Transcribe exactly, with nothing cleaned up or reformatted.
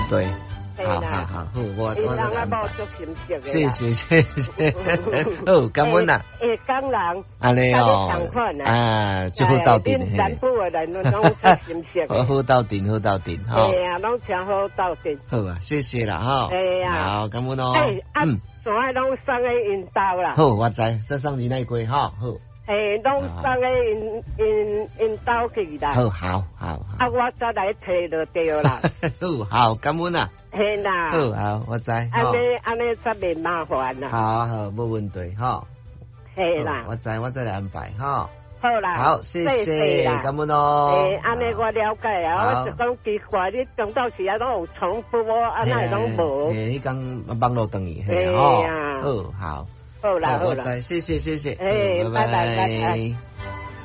对。好好好，好，我我来安排。谢谢谢谢，好，感恩啦。 诶，工人， 安尼哦，啊，就好斗阵。 南部的人拢出心色。 好好斗阵，好斗阵， 哈。对啊，拢真好斗阵。 好啊，谢谢啦，哈。 对啊。 好，感恩哦。 诶，嗯，所以拢送个引导啦。 好，我知，再送你那龟哈，好。 诶，拢送个引引引导去啦。 好好好。 啊，我再来摕就对啦。 好，好，感恩啦。 嘿啦。 好好，我知。安尼安尼才袂麻烦啦。 好好，无问题哈。 嘿啦。 我知，我再来安排哈。 好啦。 好，谢谢，感恩哦。 诶，安尼我了解啊，我就讲奇怪，你中到时啊拢有重复哦，安尼拢无。 诶，迄讲网络等于嘿啊。 好，好。 好啦，好啦， 我知，谢谢，谢谢。 哎，拜拜，拜拜。